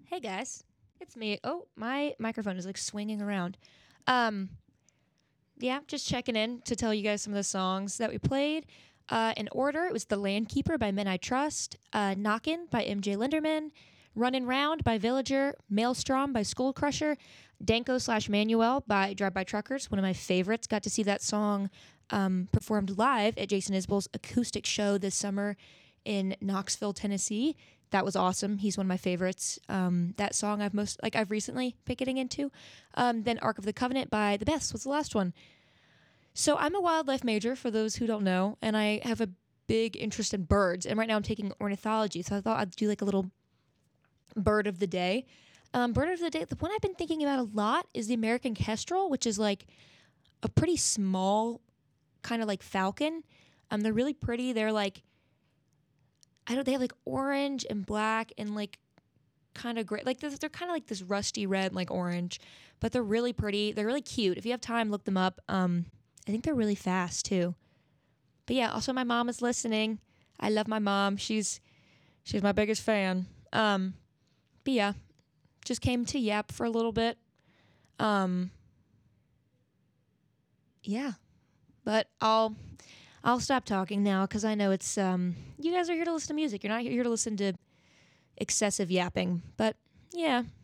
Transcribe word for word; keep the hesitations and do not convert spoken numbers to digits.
Hey guys, it's me. Oh, my microphone is like swinging around. Um, yeah, just checking in to tell you guys some of the songs that we played. Uh, in order, it was The Landkeeper by Men I Trust, uh, Knockin' by M J Linderman, Runnin' Round by Villager, Maelstrom by Skull Crusher, Danko slash Manuel by Drive By Truckers, one of my favorites. Got to see that song um, performed live at Jason Isbell's acoustic show this summer in Knoxville, Tennessee. That was awesome. He's one of my favorites. Um, that song I've most like I've recently been getting into. Um, then Ark of the Covenant by The Best was the last one. So I'm a wildlife major for those who don't know, and I have a big interest in birds. And right now I'm taking ornithology, so I thought I'd do like a little bird of the day. Um, bird of the day, the one I've been thinking about a lot is the American kestrel, which is like a pretty small kind of like falcon. Um, they're really pretty. They're like I don't. They have like orange and black and like kind of gray. Like this, they're kind of like this rusty red, like orange, but they're really pretty. They're really cute. If you have time, look them up. Um, I think they're really fast too. But yeah, also my mom is listening. I love my mom. She's she's my biggest fan. Um, but yeah, just came to Yap for a little bit. Um, yeah, but I'll I'll stop talking now because I know it's um you guys are here to listen to music. You're not here to listen to excessive yapping. But yeah,